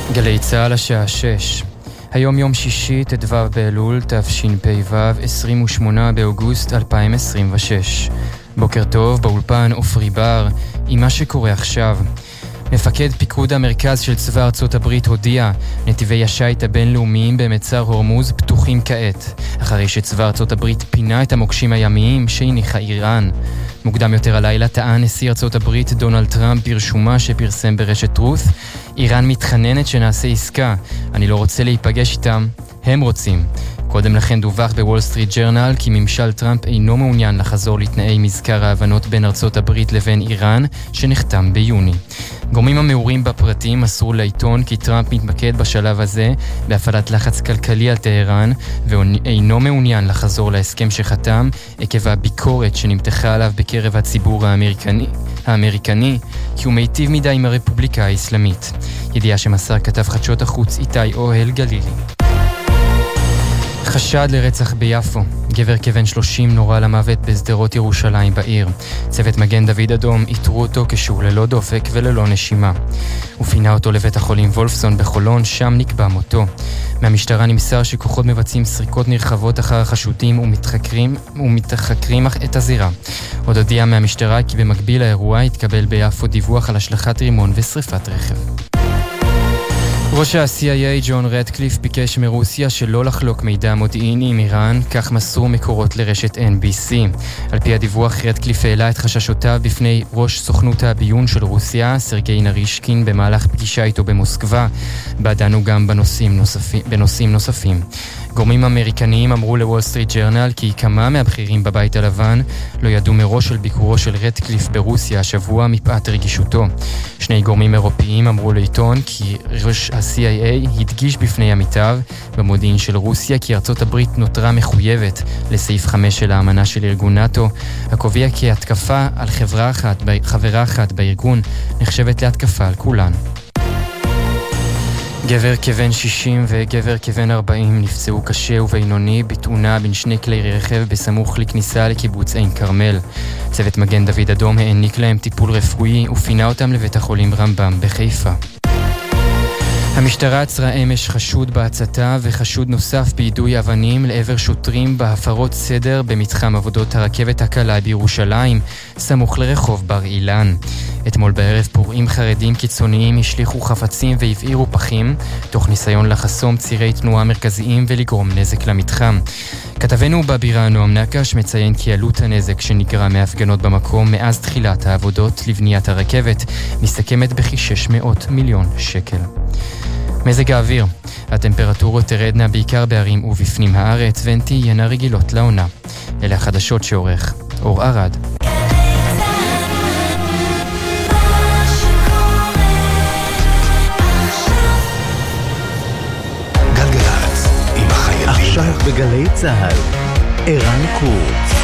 גלי צהל השעה 6. היום יום שישי, ט"ו באלול, תשפ"ו, 28 באוגוסט 2026. בוקר טוב, באולפן עופרי בר, עם מה שקורה עכשיו. מפקד פיקוד המרכז של צבא ארצות הברית הודיע, נתיבי השייט הבינלאומיים במצר הורמוז פתוחים כעת, אחרי שצבא ארצות הברית פינה את המוקשים הימיים שהניחה איראן. מוקדם יותר הלילה טען נשיא ארצות הברית דונלד טראמפ ברשומה שפרסם ברשת טרוס, איראן מתחננת שנעשה עסקה, אני לא רוצה להיפגש איתם, הם רוצים. קודם לכן דווח בוול סטריט ג'רנל כי ממשל טראמפ אינו מעוניין לחזור לתנאי מזכר ההבנות בין ארצות הברית לבין איראן שנחתם ביוני. גורמים המעורים בפרטים מסרו לעיתון כי טראמפ מתמקד בשלב הזה בהפעלת לחץ כלכלי על טהרן ואינו מעוניין לחזור להסכם שחתם עקב הביקורת שנמתחה עליו בקרב הציבור האמריקני כי הוא מיטיב מדי עם הרפובליקה האסלאמית. ידיעה שמסר כתב חדשות החוץ איתי אוהל גלילי. חשד לרצח ביפו. גבר כבן 30 נורה למוות בשדרות ירושלים בעיר. צוות מגן דוד אדום איתרו אותו כשהוא ללא דופק וללא נשימה. הוא פינה אותו לבית החולים וולפסון בחולון, שם נקבע מותו. מהמשטרה נמסר שכוחות מבצעים סריקות נרחבות אחר החשודים ומתחקרים את הזירה. עוד הודיע מהמשטרה כי במקביל לאירוע התקבל ביפו דיווח על השלכת רימון ושריפת רכב. ראש ה-CIA ג'ון רדקליף ביקש מרוסיה שלא לחלוק מידע מודיעיני עם איראן, כך מסרו מקורות לרשת NBC. על פי הדיווח, רדקליף העלה את חששותיו בפני ראש סוכנות הביון של רוסיה, סרגי נרישקין, במהלך פגישה איתו במוסקבה, בה דנו גם בנושאים נוספים. גורמים אמריקניים אמרו לוול סטריט ג'רנל כי כמה מהבכירים בבית הלבן לא ידעו מראש על ביקורו של רדקליף ברוסיה השבוע מפאת רגישותו. שני גורמים אירופיים אמרו לעיתון כי ראש ה-CIA הדגיש בפני עמיתיו במודיעין של רוסיה כי ארצות הברית נותרה מחויבת לסעיף 5 של האמנה של ארגון נאטו, הקובע כי התקפה על חברה אחת בארגון נחשבת להתקפה על כולן. גבר כבן 60 וגבר כבן 40 נפצעו קשה ובינוני בתאונה בין שני כלי רכב בסמוך לכניסה לקיבוץ עין כרמל. צוות מגן דוד אדום העניק להם טיפול רפואי ופינה אותם לבית החולים רמב"ם בחיפה. המשטרה עצרה אמש חשוד בהצתה וחשוד נוסף ביידוי אבנים לעבר שוטרים בהפרות סדר במתחם עבודות הרכבת הקלה בירושלים, סמוך לרחוב בר אילן. אתמול בערב פורעים חרדים קיצוניים השליחו חפצים והבעירו פחים, תוך ניסיון לחסום צירי תנועה מרכזיים ולגרום נזק למתחם. כתבנו בבירה נועם נקש מציין כי עלות הנזק שנגרם מהפגנות במקום מאז תחילת העבודות לבניית הרכבת מסתכמת בכ-600 מיליון שקל. מזג האוויר, הטמפרטורות תרדנה בעיקר בערים ובפנים הארץ והן תהיינה רגילות לעונה. אלה החדשות שעורך אור ארד. גלגלצ עם החיילים. עכשיו בגלי צהל, ערן קורץ.